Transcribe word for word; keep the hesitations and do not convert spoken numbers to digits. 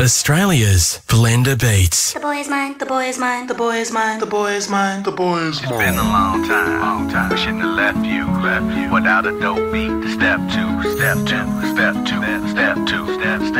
Australia's Blender Beats. The boy is mine, the boy is mine, the boy is mine, The boy is mine, the boy is It's mine. been a long time, long time. We shouldn't have left you, left you without a dope beat. Step two, step two, step two, step two, step, step.